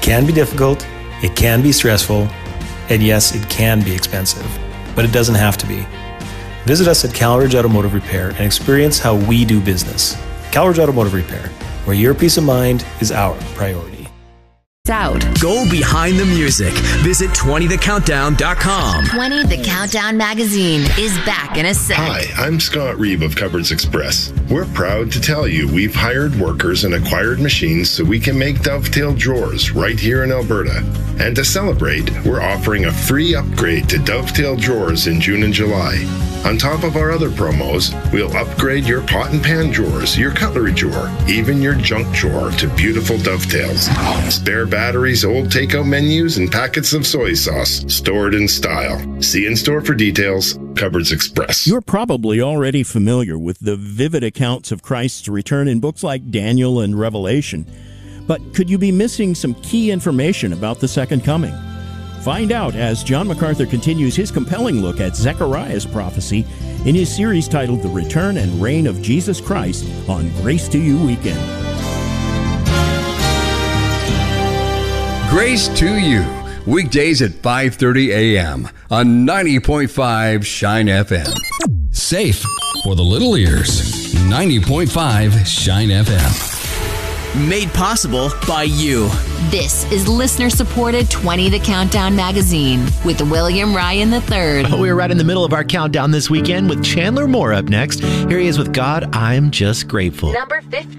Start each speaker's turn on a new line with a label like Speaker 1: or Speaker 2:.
Speaker 1: It can be difficult, it can be stressful, and yes, it can be expensive, but it doesn't have to be. Visit us at Calridge Automotive Repair and experience how we do business. Calridge Automotive Repair, where your peace of mind is our priority.
Speaker 2: Out.
Speaker 3: Go behind the music. Visit 20thecountdown.com.
Speaker 2: 20 The Countdown magazine is back in a sec.
Speaker 4: Hi, I'm Scott Reeve of Cupboards Express. We're proud to tell you we've hired workers and acquired machines so we can make Dovetail drawers right here in Alberta. And to celebrate, we're offering a free upgrade to Dovetail drawers in June and July. On top of our other promos, we'll upgrade your pot and pan drawers, your cutlery drawer, even your junk drawer to beautiful Dovetails. Spare batteries, old takeout menus, and packets of soy sauce stored in style. See in store for details. Cupboards Express.
Speaker 5: You're probably already familiar with the vivid accounts of Christ's return in books like Daniel and Revelation. But could you be missing some key information about the second coming? Find out as John MacArthur continues his compelling look at Zechariah's prophecy in his series titled The Return and Reign of Jesus Christ on Grace to You Weekend.
Speaker 6: Grace to You, weekdays at 5:30 a.m. on 90.5 Shine FM.
Speaker 7: Safe for the little ears. 90.5 Shine FM.
Speaker 3: Made possible by you.
Speaker 2: This is listener-supported 20 The Countdown magazine with William Ryan III.
Speaker 8: We're right in the middle of our countdown this weekend with Chandler Moore up next. Here he is with God, I'm Just Grateful.
Speaker 2: Number 50.